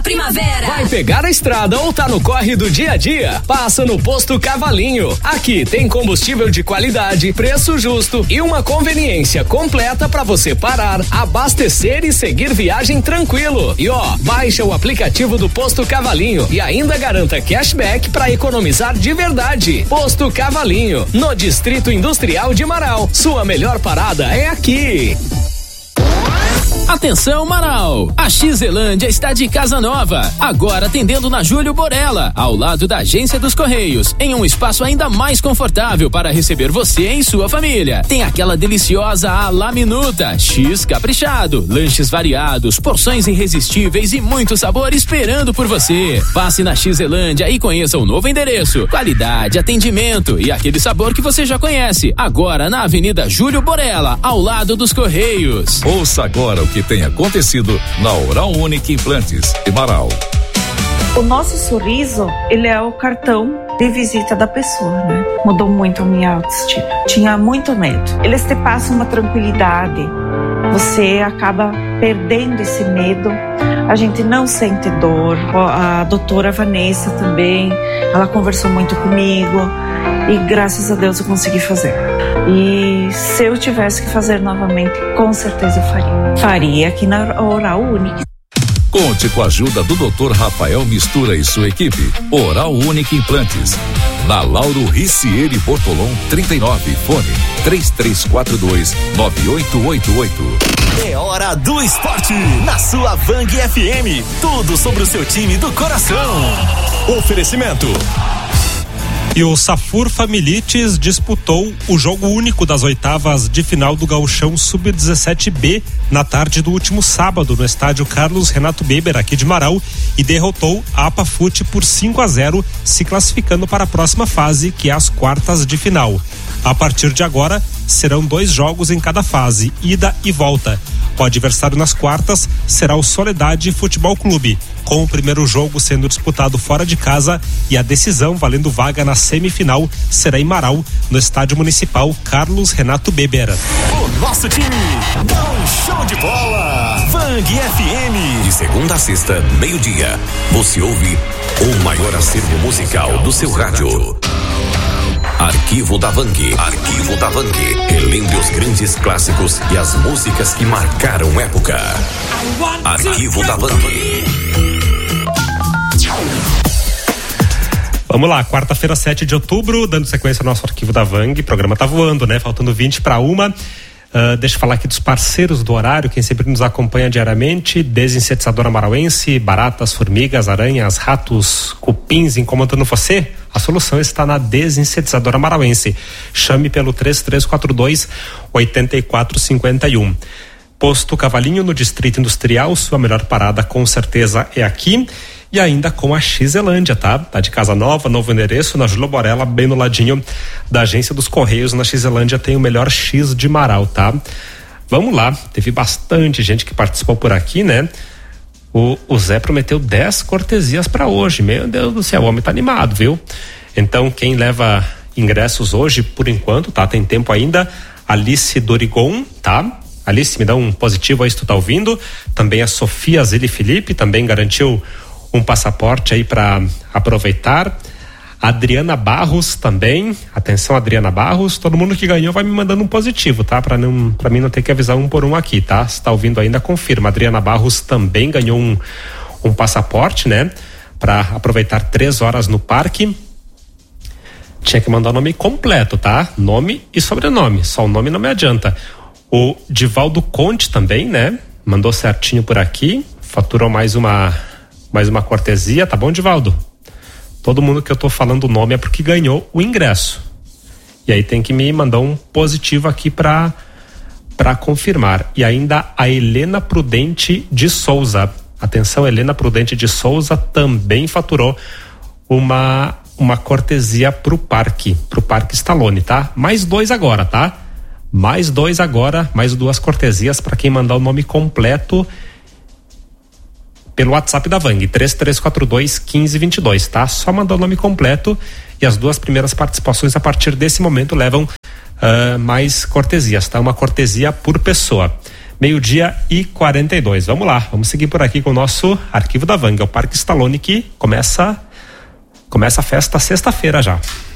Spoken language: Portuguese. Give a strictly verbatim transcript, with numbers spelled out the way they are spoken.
primavera. Vai pegar a estrada ou tá no corre do dia a dia? Passa no Posto Cavalinho. Aqui tem combustível de qualidade, preço justo e uma conveniência completa para você parar, abastecer e seguir viagem tranquilo. E ó, baixa o aplicativo do Posto Cavalinho e ainda garanta cashback para economizar de verdade. Posto Cavalinho, no Distrito Industrial de Marau. Sua melhor parada é aqui. Atenção, Marau! A Xelândia está de casa nova, agora atendendo na Júlio Borella, ao lado da Agência dos Correios, em um espaço ainda mais confortável para receber você e sua família. Tem aquela deliciosa à la minuta, X caprichado, lanches variados, porções irresistíveis e muito sabor esperando por você. Passe na Xelândia e conheça o novo endereço, qualidade, atendimento e aquele sabor que você já conhece, agora na Avenida Júlio Borella, ao lado dos Correios. Ouça agora o que tem acontecido na Oral Unique Implantes de Marau. O nosso sorriso, ele é o cartão de visita da pessoa, né? Mudou muito a minha autoestima. Tinha muito medo. Eles te passam uma tranquilidade. Você acaba perdendo esse medo. A gente não sente dor. A doutora Vanessa também, ela conversou muito comigo e graças a Deus eu consegui fazer. E se eu tivesse que fazer novamente, com certeza eu faria. Faria aqui na Oral Unique. Conte com a ajuda do doutor Rafael Mistura e sua equipe. Oral Unique Implantes. Na Lauro Ricieri Bortolom trinta e nove, fone três três quatro dois nove oito oito oito. É hora do esporte na sua Vang F M. Tudo sobre o seu time do coração. Oferecimento. E o Safur Familites disputou o jogo único das oitavas de final do Gauchão sub dezessete B na tarde do último sábado no estádio Carlos Renato Beber aqui de Marau e derrotou a Apafute por cinco a zero, se classificando para a próxima fase, que é as quartas de final. A partir de agora serão dois jogos em cada fase, ida e volta. O adversário nas quartas será o Soledade Futebol Clube, com o primeiro jogo sendo disputado fora de casa e a decisão valendo vaga na semifinal será em Marau, no estádio municipal Carlos Renato Beber. O nosso time dá um show de bola. Vang F M. De segunda a sexta, meio-dia, você ouve o maior acervo musical do seu rádio. Arquivo da Vang. Arquivo da Vang. Relembre os grandes clássicos e as músicas que marcaram época. Arquivo da Vang. Vamos lá, quarta-feira, sete de outubro, dando sequência ao nosso Arquivo da Vang. O programa tá voando, né? Faltando vinte para uma. Uh, deixa eu falar aqui dos parceiros do horário, quem sempre nos acompanha diariamente: Desinsetizadora Marauense, baratas, formigas, aranhas, ratos, cupins incomodando você? A solução está na Desinsetizadora Marauense. Chame pelo três três quatro dois oito quatro cinco um. Posto Cavalinho, no Distrito Industrial, sua melhor parada com certeza é aqui. E ainda com a Xelândia, tá? Tá de casa nova, novo endereço, na Júlio Borella, bem no ladinho da Agência dos Correios. Na Xelândia tem o melhor X de Marau, tá? Vamos lá, teve bastante gente que participou por aqui, né? O, o Zé prometeu dez cortesias para hoje. Meu Deus do céu, o homem tá animado, viu? Então, quem leva ingressos hoje, por enquanto, tá? Tem tempo ainda. Alice Dorigon, tá? Alice, me dá um positivo aí se tu tá ouvindo. Também a Sofia Zili Felipe, também garantiu um passaporte aí para aproveitar. Adriana Barros também, atenção Adriana Barros, todo mundo que ganhou vai me mandando um positivo, tá? Para não, para mim não ter que avisar um por um aqui, tá? Se tá ouvindo ainda, confirma. Adriana Barros também ganhou um, um passaporte, né? Para aproveitar três horas no parque. Tinha que mandar o nome completo, tá? Nome e sobrenome, só o nome não me adianta. O Divaldo Conte também, né? Mandou certinho por aqui, faturou mais uma mais uma cortesia, tá bom, Divaldo? Todo mundo que eu tô falando o nome é porque ganhou o ingresso. E aí tem que me mandar um positivo aqui pra, pra confirmar. E ainda a Helena Prudente de Souza. Atenção, Helena Prudente de Souza também faturou uma, uma cortesia pro parque, pro Parque Stallone, tá? Mais dois agora, tá? Mais dois agora, mais duas cortesias para quem mandar o nome completo pelo WhatsApp da Vang, três três quatro dois um cinco dois dois, tá? Só mandar o nome completo e as duas primeiras participações a partir desse momento levam uh, mais cortesias, tá? Uma cortesia por pessoa. Meio-dia e quarenta e dois. Vamos lá, vamos seguir por aqui com o nosso Arquivo da Vang. É o Parque Stallone que começa, começa a festa sexta-feira já.